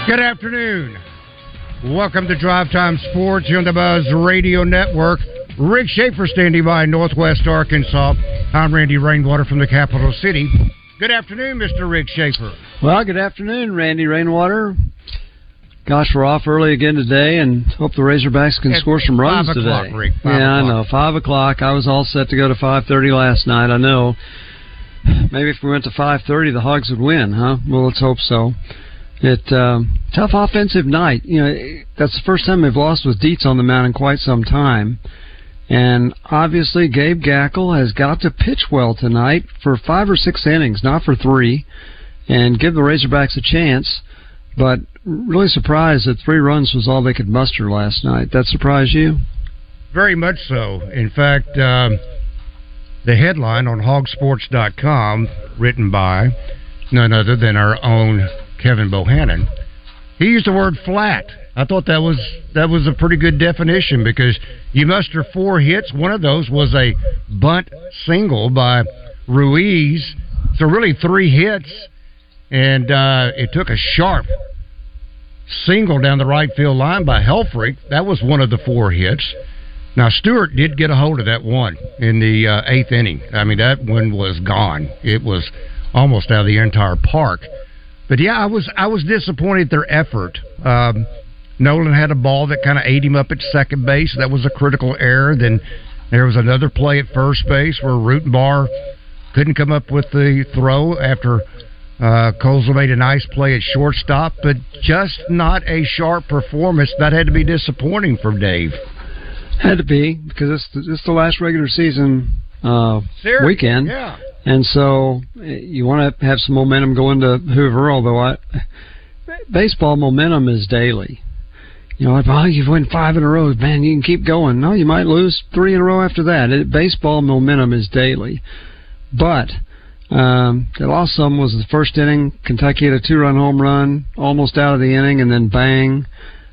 Good afternoon. Welcome to Drive Time Sports here on the Buzz Radio Network. Rick Schaefer standing by in Northwest Arkansas. I'm Randy Rainwater from the capital city. Good afternoon, Mr. Rick Schaefer. Well, good afternoon, Randy Rainwater. Gosh, we're off early again today, and hope the Razorbacks can score some runs today. 5 o'clock, Rick. 5 yeah, o'clock. I know. 5 o'clock. I was all set to go to 5:30 last night. I know. Maybe if we went to 5:30, the Hogs would win, huh? Well, let's hope so. Tough offensive night. You know, that's the first time they've lost with Dietz on the mound in quite some time. And obviously, Gabe Gackle has got to pitch well tonight for 5 or 6 innings, not for 3, and give the Razorbacks a chance. But really surprised that 3 runs was all they could muster last night. That surprised you? Very much so. In fact, the headline on hogsports.com, written by none other than our own Kevin Bohannon, he used the word flat. I thought that was a pretty good definition because you muster 4 hits. One of those was a bunt single by Ruiz. So really 3 hits, and it took a sharp single down the right field line by Helfrich. That was one of the 4 hits. Now, Stewart did get a hold of that one in the 8th inning. I mean, that one was gone. It was almost out of the entire park. But, yeah, I was disappointed at their effort. Nolan had a ball that kind of ate him up at second base. That was a critical error. Then there was another play at first base where Rutenbar couldn't come up with the throw after Colesville made a nice play at shortstop, but just not a sharp performance. That had to be disappointing for Dave. Had to be, because it's the last regular season weekend. Yeah. And so you want to have some momentum going to Hoover, although baseball momentum is daily. You know, you've won 5 in a row, man, you can keep going. No, you might lose 3 in a row after that. Baseball momentum is daily. But they lost some was the first inning. Kentucky had a 2-run home run, almost out of the inning, and then bang.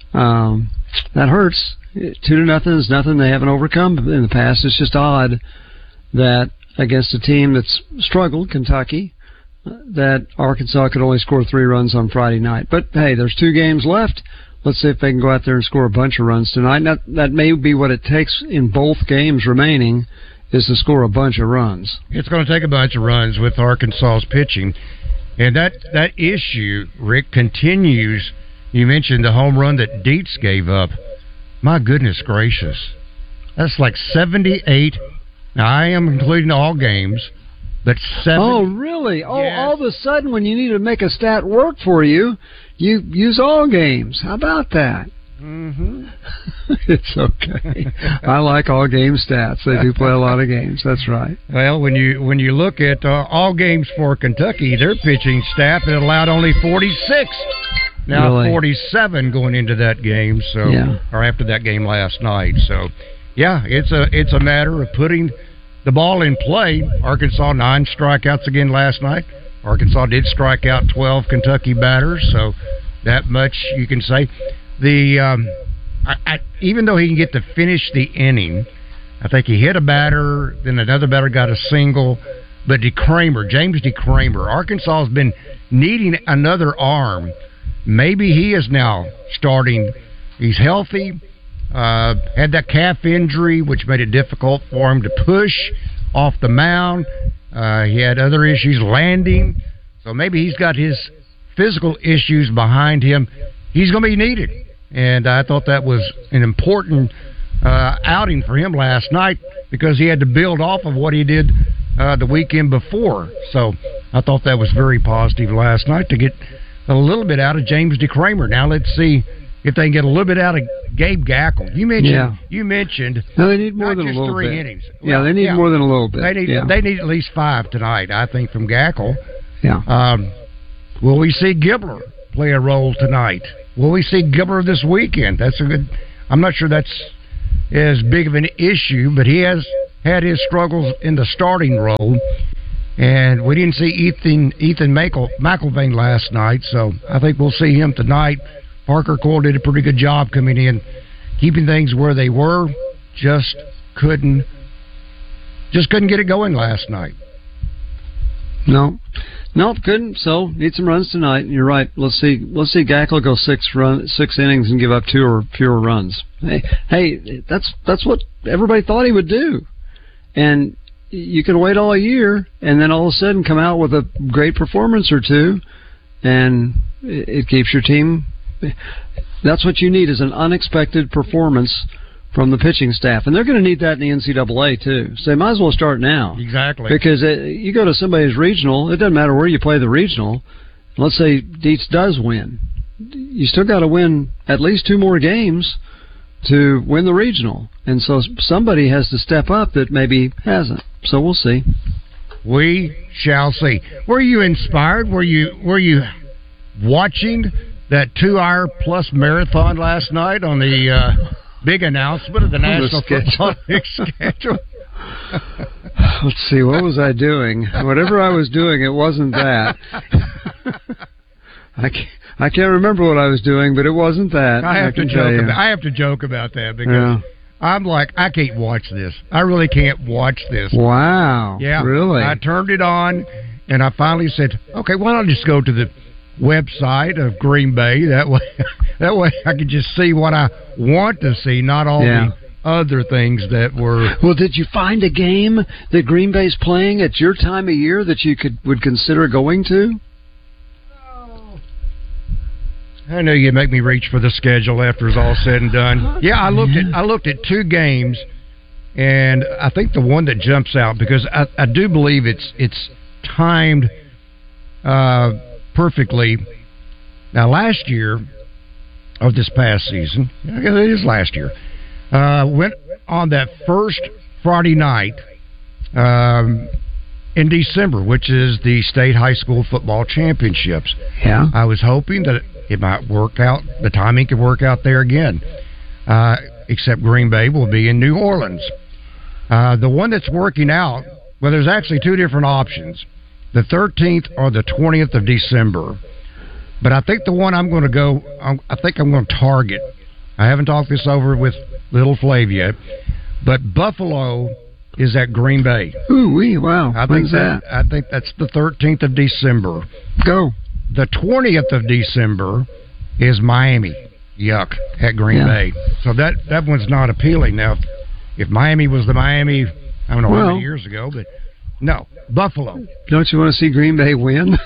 That hurts. 2-0 is nothing they haven't overcome in the past. It's just odd that against a team that's struggled, Kentucky, that Arkansas could only score 3 runs on Friday night. But, hey, there's 2 games left. Let's see if they can go out there and score a bunch of runs tonight. That may be what it takes in both games remaining, is to score a bunch of runs. It's going to take a bunch of runs with Arkansas's pitching. And that issue, Rick, continues. You mentioned the home run that Dietz gave up. My goodness gracious. That's like 78. Now, I am including all games, but 70. Oh, really? Oh, yes. All of a sudden, when you need to make a stat work for you, you use all games. How about that? Mm-hmm. It's okay. I like all game stats. They do play a lot of games. That's right. Well, when you look at all games for Kentucky, their pitching staff had allowed only 46. Now really? 47 going into that game, so or after that game last night. So, yeah, it's a matter of putting the ball in play. Arkansas 9 strikeouts again last night. Arkansas did strike out 12 Kentucky batters, so that much you can say. Even though he can get to finish the inning, I think he hit a batter, then another batter got a single. But James DeCramer, Arkansas has been needing another arm. Maybe he is now starting. He's healthy. Had that calf injury, which made it difficult for him to push off the mound. He had other issues landing. So maybe he's got his physical issues behind him. He's going to be needed. And I thought that was an important outing for him last night because he had to build off of what he did the weekend before. So I thought that was very positive last night to get a little bit out of James DeCramer. Now let's see if they can get a little bit out of Gabe Gackle. You mentioned no, they need more than a little 3 bit. innings. Well, they need more than a little bit. They need at least 5 tonight, I think, from Gackle. Yeah. Will we see Gibler play a role tonight? Will we see Gibler this weekend? That's a good. I'm not sure that's as big of an issue, but he has had his struggles in the starting role. And we didn't see Ethan McElvain last night, so I think we'll see him tonight. Parker Cole did a pretty good job coming in, keeping things where they were. Just couldn't get it going last night. No, couldn't. So need some runs tonight. You're right. Let's see Gackle go 6 innings and give up 2 or fewer runs. Hey, that's what everybody thought he would do. And you can wait all year and then all of a sudden come out with a great performance or two, and it keeps your team. That's what you need, is an unexpected performance from the pitching staff, and they're going to need that in the NCAA too. So they might as well start now. Exactly. Because you go to somebody's regional, it doesn't matter where you play the regional. Let's say Dietz does win, you still got to win at least 2 more games to win the regional, and so somebody has to step up that maybe hasn't. So we'll see. We shall see. Were you inspired? Were you watching that 2-hour-plus marathon last night on the big announcement of the National Football League schedule? Let's see, what was I doing? Whatever I was doing, it wasn't that. I can't remember what I was doing, but it wasn't that. I have to joke about that because I'm like, I can't watch this. I really can't watch this. Wow. Yeah. Really? I turned it on, and I finally said, okay, why don't I just go to the website of Green Bay? That way I could just see what I want to see, not all the other things that were. Well, did you find a game that Green Bay's playing at your time of year that you would consider going to? I know you'd make me reach for the schedule after it's all said and done. Yeah, I looked at 2 games, and I think the one that jumps out, because I do believe it's timed perfectly. Now, last year, or this past season, I guess it is last year, went on that first Friday night in December, which is the state high school football championships. Yeah. I was hoping that it might work out, the timing could work out there again, except Green Bay will be in New Orleans. The one that's working out, well, there's actually 2 different options, the 13th or the 20th of December. But I think the one I'm going to go, I think I'm going to target. I haven't talked this over with Little Flav yet, but Buffalo is at Green Bay. Ooh, wow. When's that? I think that's the 13th of December. Go. The 20th of December is Miami. Yuck, at Green Bay. So that one's not appealing. Now, if Miami was the Miami, I don't know how many years ago, but no, Buffalo. Don't you want to see Green Bay win?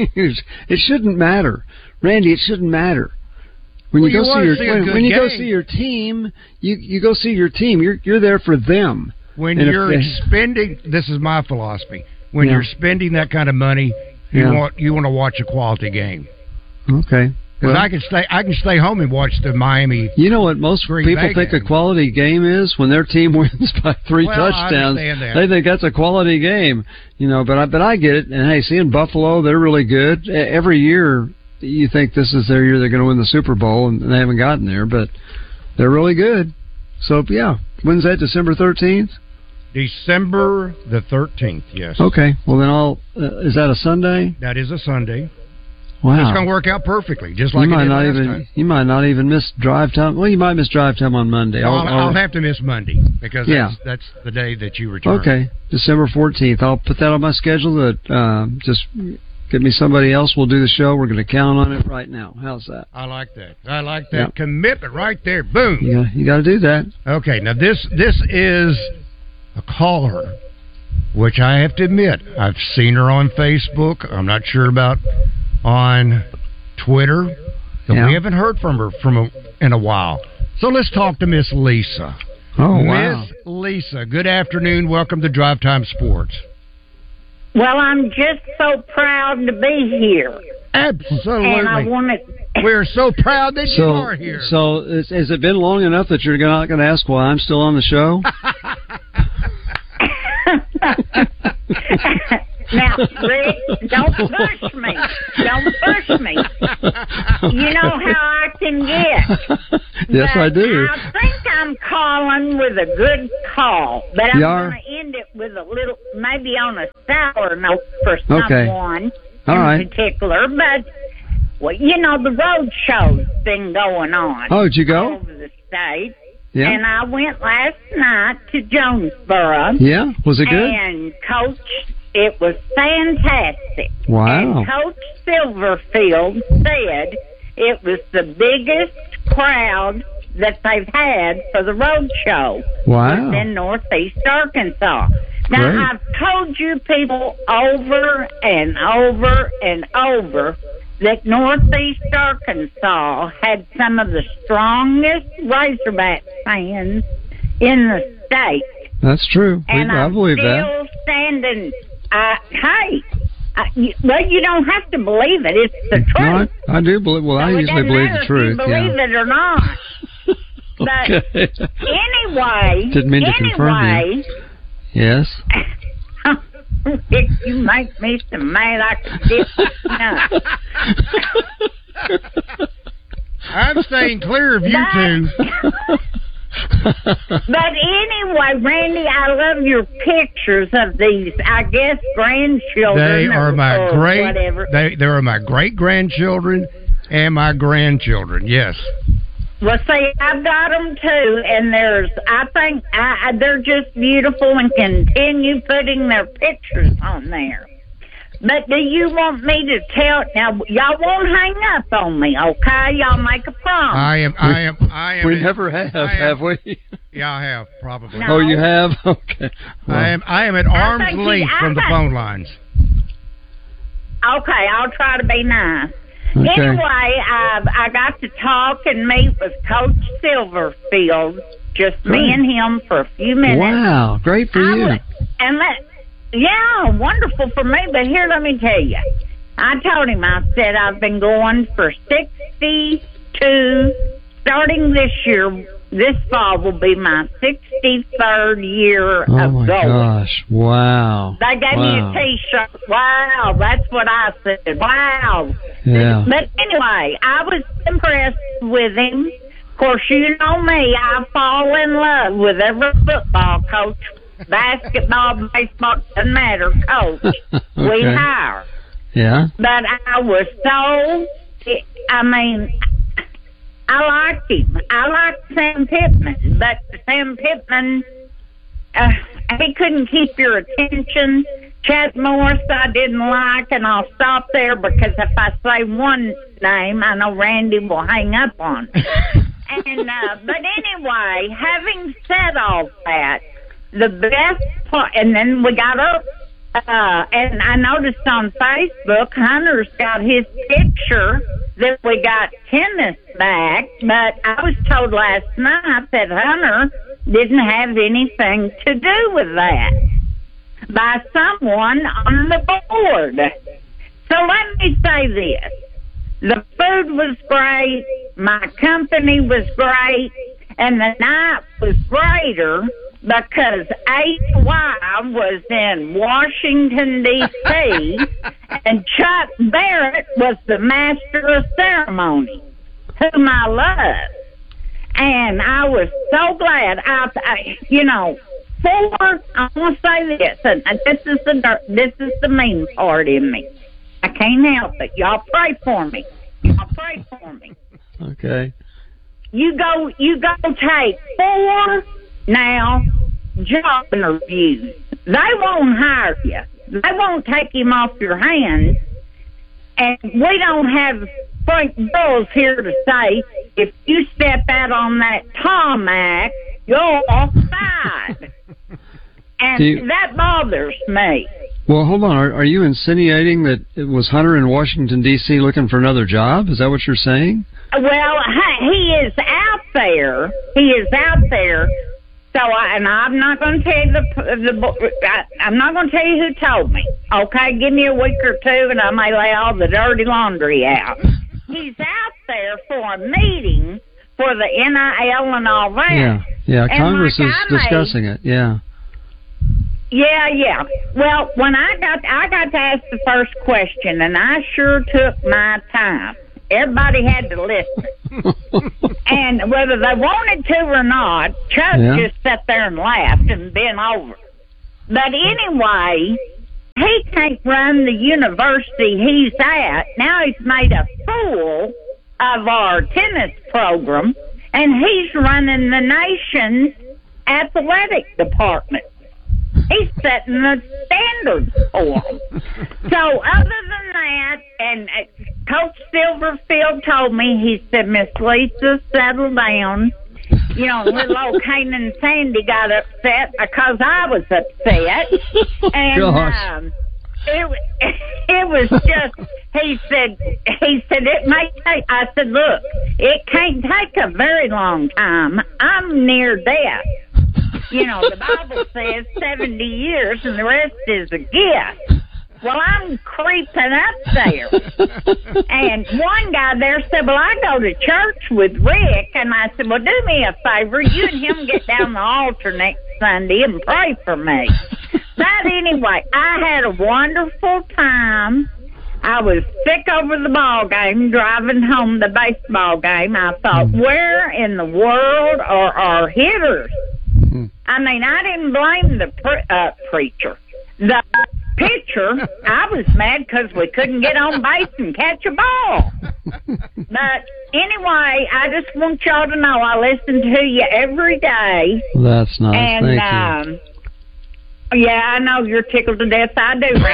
It shouldn't matter. Randy, it shouldn't matter. When you go see your team, you go see your team. You're there for them. When you're spending, this is my philosophy. When you're spending that kind of money, you want to watch a quality game. Okay. Because I can stay home and watch the Miami. You know what most people think a quality game is? When their team wins by 3 touchdowns, they think that's a quality game. But I get it. And hey, seeing Buffalo, they're really good. Every year, you think this is their year they're going to win the Super Bowl, and they haven't gotten there, but they're really good. So yeah, when's that? December 13th. December the 13th. Yes. Okay. Well, then is that a Sunday? That is a Sunday. Wow. It's going to work out perfectly, just like it did last time. You might not even miss drive time. Well, you might miss drive time on Monday. I'll have to miss Monday because that's the day that you return. Okay, December 14th. I'll put that on my schedule. That just get me somebody else. We'll do the show. We're going to count on it right now. How's that? I like that. Commitment right there. Boom. Yeah, you got to do that. Okay. Now this is a caller, which I have to admit, I've seen her on Facebook. I'm not sure about on Twitter. We haven't heard from her in a while. So let's talk to Miss Lisa. Oh, wow. Miss Lisa, good afternoon. Welcome to Drive Time Sports. Well, I'm just so proud to be here. Absolutely. And I want to... We're so proud that you are here. So has it been long enough that you're not going to ask why I'm still on the show? Now, Rick, don't push me. Don't push me. You know how I can get. Yes, I do. I think I'm calling with a good call, but I'm going to end it with a little, maybe on a sour note for someone in particular. But, well, the road show's been going on. Oh, did you go? Over the state. Yeah. And I went last night to Jonesboro. Yeah? Was it good? And Coach It was fantastic. Wow. And Coach Silverfield said it was the biggest crowd that they've had for the road show. Wow. In Northeast Arkansas. Now, Great. I've told you people over and over and over that Northeast Arkansas had some of the strongest Razorback fans in the state. That's true. And I believe that. I'm still standing. Well, you don't have to believe it. It's the truth. No, I do believe. Well, so I usually believe the truth. If you believe it or not. Okay. But anyway, Didn't mean to confirm you. Yes. Rick, you make me so mad I could dip my nuts. I'm staying clear of you two. But anyway, Randy, I love your pictures of these, I guess, grandchildren. They are my whatever. They are my great grandchildren and my grandchildren. Yes. Well, see, I've got them too, and I think they're just beautiful, and continue putting their pictures on there. But do you want me to tell? Now, y'all won't hang up on me, okay? Y'all make a promise. I am. We never have we? Yeah, I have probably. No. Oh, you have? Okay. Well, I am at arm's length from the phone lines. Okay, I'll try to be nice. Okay. Anyway, I got to talk and meet with Coach Silverfield, just me and him for a few minutes. Wow, great for you. Yeah, wonderful for me, but here, let me tell you. I told him, I said, I've been going for 62, starting this year. This fall will be my 63rd year of going. Oh, my gosh. Wow. They gave me a T-shirt. Wow, that's what I said. Wow. Yeah. But anyway, I was impressed with him. Of course, you know me. I fall in love with every football coach. Basketball, baseball, doesn't matter. Coach, Okay. we hire. Yeah. But I was I liked him. I liked Sam Pittman, but Sam Pittman, he couldn't keep your attention. Chad Morris I didn't like, and I'll stop there because if I say one name, I know Randy will hang up on me. And but anyway, having said all that, the best part, and then we got up, and I noticed on Facebook, Hunter's got his picture that we got tennis back, but I was told last night that Hunter didn't have anything to do with that by someone on the board. So let me say this. The food was great, my company was great, and the night was greater because HY was in Washington, D.C., and Chuck Barrett was the master of ceremony, whom I love. And I was so glad. I want to say this, and this is the mean part in me. I can't help it. Y'all pray for me. Y'all pray for me. Okay. You go take 4 now job interviews. They won't hire you. They won't take him off your hands. And we don't have Frank Bills here to say, if you step out on that tarmac, you're offside. And that bothers me. Well, hold on. Are you insinuating that it was Hunter in Washington, D.C. looking for another job? Is that what you're saying? Well, he is out there. He is out there. So, I'm not going to tell you I'm not going to tell you who told me. Okay, give me a week or two, and I may lay all the dirty laundry out. He's out there for a meeting for the NIL and all that. Yeah. Congress is discussing it. Yeah. Yeah. Well, when I got to ask the first question, and I sure took my time. Everybody had to listen. And whether they wanted to or not, Chuck just sat there and laughed and bent over. But anyway, he can't run the university he's at. Now he's made a fool of our tennis program, and he's running the nation's athletic department. He's setting the standards for them. So other than that, and Coach Silverfield told me, he said, Miss Lisa, settle down. You know, little old Kane and Sandy got upset because I was upset. And it was just, he said it may take, I said, look, it can't take a very long time. I'm near death. You know, the Bible says 70 years and the rest is a gift. Well, I'm creeping up there. And one guy there said, well, I go to church with Rick. And I said, well, do me a favor. You and him get down the altar next Sunday and pray for me. But anyway, I had a wonderful time. I was sick over the ball game, driving home the baseball game. I thought, where in the world are our hitters? I mean, I didn't blame the preacher. The pitcher, I was mad because we couldn't get on base and catch a ball. But anyway, I just want y'all to know I listen to you every day. That's nice. And, thank you. Yeah, I know you're tickled to death. I do,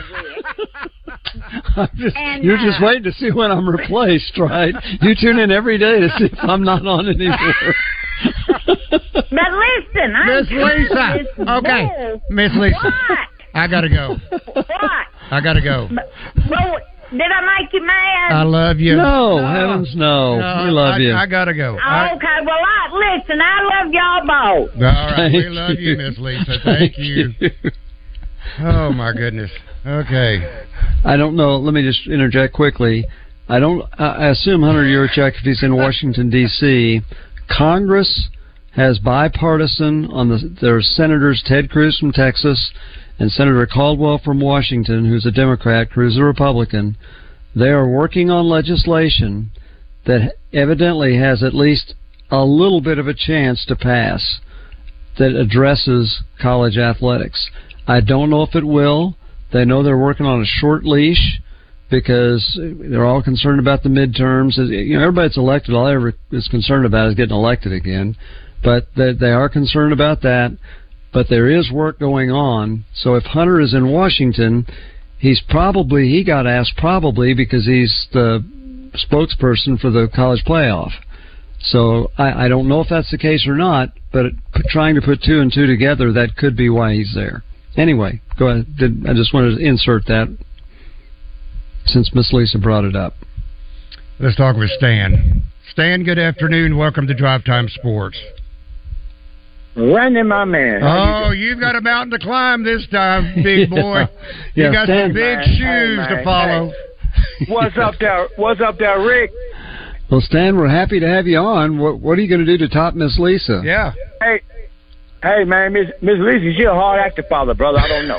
Randy. You're just waiting to see when I'm replaced, right? You tune in every day to see if I'm not on anymore. But listen, Miss Lisa. Okay, Miss Lisa. What? I gotta go. What? I gotta go. Well, did I make you mad? I love you. No, heavens no. We love you. I gotta go. Okay, well, listen, I love y'all both. All right, we love you, Miss Lisa. Thank you. Oh, my goodness. Okay. I don't know. Let me just interject quickly. I assume Hunter Yurachek, if he's in Washington, D.C., Congress has bipartisan there's Senators Ted Cruz from Texas and Senator Caldwell from Washington, who's a Democrat, Cruz a Republican. They are working on legislation that evidently has at least a little bit of a chance to pass that addresses college athletics. I don't know if it will. They know they're working on a short leash because they're all concerned about the midterms. You know, everybody that's elected, all ever is concerned about is getting elected again. But they are concerned about that. But there is work going on. So if Hunter is in Washington, he got asked probably because he's the spokesperson for the college playoff. So I don't know if that's the case or not, but trying to put two and two together, that could be why he's there. Anyway, go ahead. I just wanted to insert that since Miss Lisa brought it up. Let's talk with Stan. Stan, good afternoon. Welcome to Drive Time Sports. Randy, my man. Oh, you've got a mountain to climb this time, big boy. You got some big shoes to follow. Hey. What's up there, Rick? Well, Stan, we're happy to have you on. What are you going to do to top Miss Lisa? Yeah. Hey, man, Miss Lisa, she a hard actor, father, brother. I don't know.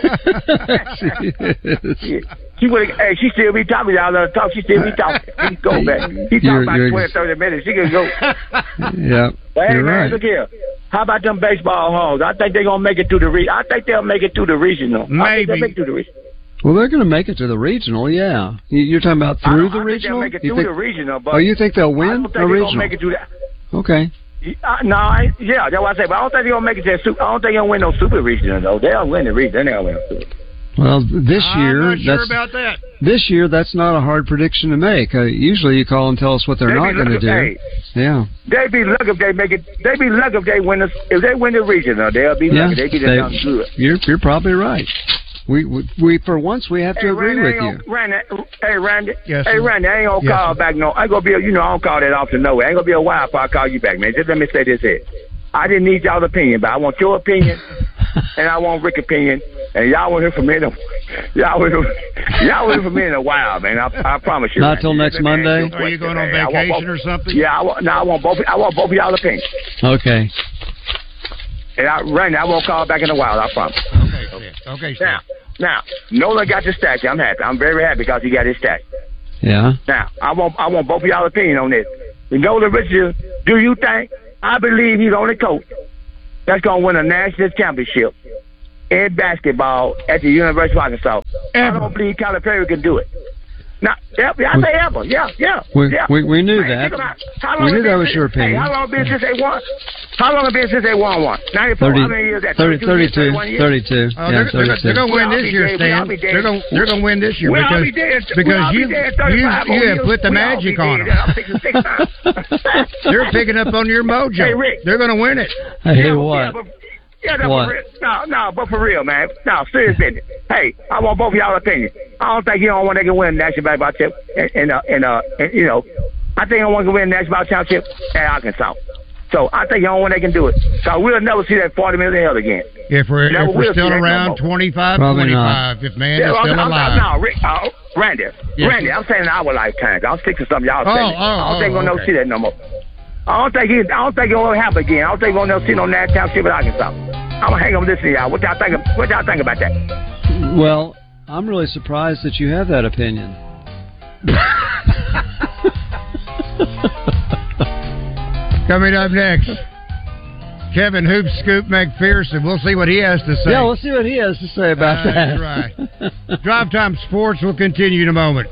She still be talking. Y'all let her talk. She still be talking. She go back. She talk about 20, 30 minutes. She can go. Yeah. But hey, man, right. Look here. How about them baseball homes? I think they're gonna make it to the I think they'll make it to the regional. Maybe. I think they'll make it to the regional. Well, they're going to make it to the regional, yeah. You're talking about through the regional? I think they'll make it to the regional. But you think they'll win I don't think a regional? They're gonna make it to that. Okay. Yeah, that's what I say. But I don't think they're gonna make it to. I don't think they'll win no super regional though. They'll win the regional. They'll win the super. Well, this year, I'm not sure about that. This year, that's not a hard prediction to make. Usually, you call and tell us what they're not going to do. Hey, yeah, they'd be lucky if they make it. They'd be lucky if they win. If they win the regional, they'll be lucky. They'd be done good. You're probably right. We for once we have to agree with you. Randy, yes, hey, Randy, I ain't gonna call back. No, I ain't gonna be. I don't call that often. No way. I ain't gonna be a while before I call you back, man. Just let me say this here. I didn't need y'all's opinion, but I want your opinion, and I want Rick's opinion, and y'all won't hear from me. Y'all won't hear from me in a while, man. I promise you. Not till next Monday. Are you going on vacation or something? Yeah, I want both of y'all's opinion. Okay. And Randy, I won't call back in a while. I promise. Okay. Now, Nolan got the statue. I'm happy. I'm very happy because he got his statue. Yeah. Now, I want both of y'all opinion on this. Nolan Richardson, do you think? I believe he's the only coach that's going to win a national championship in basketball at the University of Arkansas. I don't believe Calipari can do it. I say ever. Yeah. We knew that. We knew that was your opinion. Hey, how long been since they won? How long been since they won one? 94. How many years? 32. Oh, they're going to win this year, Stan. They're going to win this year because you have put the magic on them. They're picking up on your mojo. Hey, Rick. They're going to win it. Hey, what? But for real, man. No, serious business. Hey, I want both of y'all's opinion. I don't think you don't want they can win the national basketball chip, and you know, I think I want to win the national championship at Arkansas. So I think the only one they can do it. So we'll never see that 40 million held again. If we're still around 25, if man is still alive. No, Rick, Randy, I'm saying in our lifetime. I'll stick to something y'all saying. I don't think we'll never see that no more. I don't think it will happen again. I don't think we'll never see no national championship at Arkansas. I'm gonna hang up this to y'all. What y'all think about that? Well, I'm really surprised that you have that opinion. Coming up next, Kevin Hoop Scoop McPherson. We'll see what he has to say. Yeah, we'll see what he has to say about that. Right. Drive Time Sports will continue in a moment.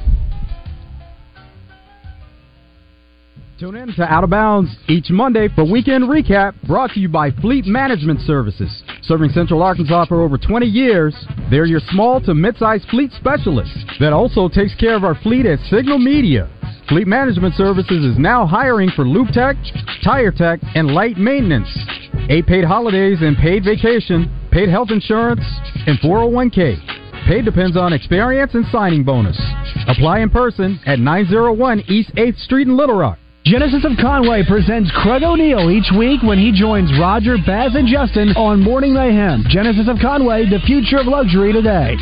Tune in to Out of Bounds each Monday for Weekend Recap, brought to you by Fleet Management Services. Serving Central Arkansas for over 20 years, they're your small to mid-sized fleet specialist that also takes care of our fleet at Signal Media. Fleet Management Services is now hiring for Loop Tech, Tire Tech, and Light Maintenance. 8 paid holidays and paid vacation, paid health insurance, and 401k. Pay depends on experience and signing bonus. Apply in person at 901 East 8th Street in Little Rock. Genesis of Conway presents Craig O'Neill each week when he joins Roger, Baz, and Justin on Morning Mayhem. Genesis of Conway, the future of luxury today.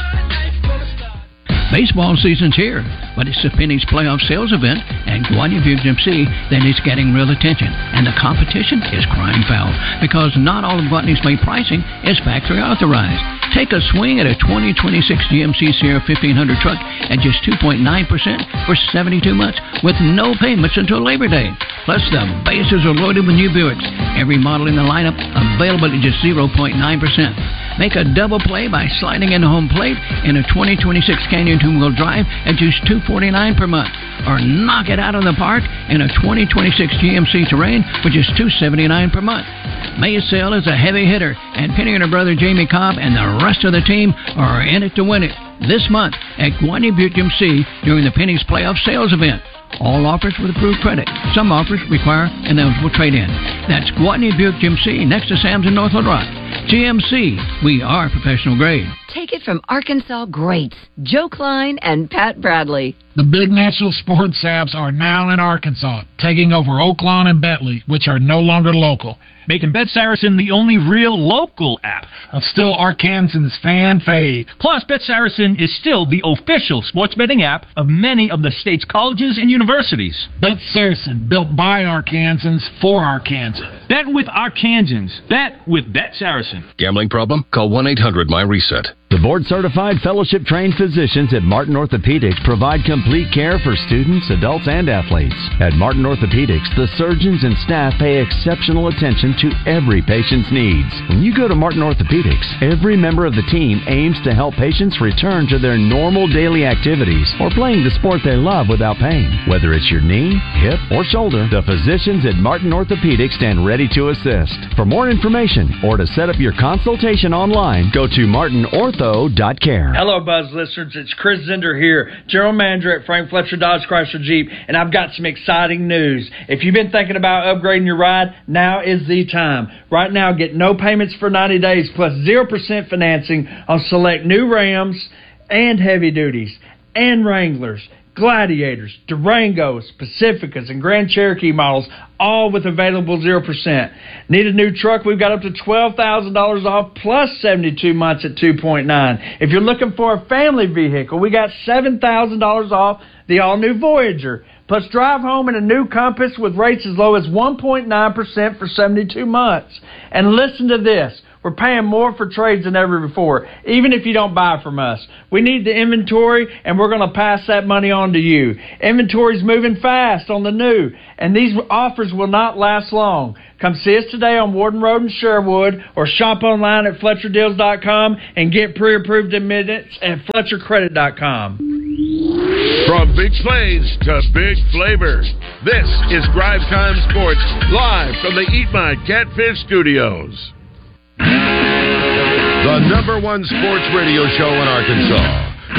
Baseball season's here, but it's the Penny's playoff sales event at Guanya Buick GMC that is getting real attention, and the competition is crying foul because not all of Guanya's May pricing is factory authorized. Take a swing at a 2026 GMC Sierra 1500 truck at just 2.9% for 72 months with no payments until Labor Day. Plus, the bases are loaded with new Buicks. Every model in the lineup available at just 0.9%. Make a double play by sliding into home plate in a 2026 Canyon two-wheel drive at just $249 per month. Or knock it out of the park in a 2026 GMC Terrain for just $279 per month. May's sale is a heavy hitter, and Penny and her brother Jamie Cobb and the rest of the team are in it to win it this month at Guanya Buick GMC during the Penny's playoff sales event. All offers with approved credit. Some offers require an eligible trade-in. That's Guanya Buick GMC next to Sam's in North Little Rock. GMC, we are professional grade. Take it from Arkansas greats, Joe Klein and Pat Bradley. The big national sports apps are now in Arkansas, taking over Oaklawn and Bentley, which are no longer local, making Bet Saracen the only real local app. Of still Arkansans' fan fave. Plus, Bet Saracen is still the official sports betting app of many of the state's colleges and universities. Bet Saracen, built by Arkansans for Arkansans. Bet with Arkansans. Bet with Bet Saracen. Gambling problem? Call 1-800-MY-RESET. The board-certified, fellowship-trained physicians at Martin Orthopedics provide complete care for students, adults, and athletes. At Martin Orthopedics, the surgeons and staff pay exceptional attention to every patient's needs. When you go to Martin Orthopedics, every member of the team aims to help patients return to their normal daily activities or playing the sport they love without pain. Whether it's your knee, hip, or shoulder, the physicians at Martin Orthopedics stand ready to assist. For more information or to set up your consultation online, go to martinortho.care. Hello, Buzz listeners. It's Chris Zender here, General Manager at Frank Fletcher Dodge Chrysler Jeep, and I've got some exciting news. If you've been thinking about upgrading your ride, now is the time. Right now, get no payments for 90 days plus 0% financing on select new Rams and heavy duties and Wranglers, Gladiators, Durangos, Pacificas, and Grand Cherokee models, all with available 0%. Need a new truck? We've got up to $12,000 off plus 72 months at 2.9. If you're looking for a family vehicle, we got $7,000 off the all-new Voyager. Plus, drive home in a new Compass with rates as low as 1.9% for 72 months. And listen to this. We're paying more for trades than ever before, even if you don't buy from us. We need the inventory, and we're going to pass that money on to you. Inventory's moving fast on the new, and these offers will not last long. Come see us today on Warden Road in Sherwood, or shop online at FletcherDeals.com and get pre-approved in minutes at FletcherCredit.com. From big plays to big flavor, this is Drive Time Sports, live from the Eat My Catfish studios. The #1 sports radio show in Arkansas.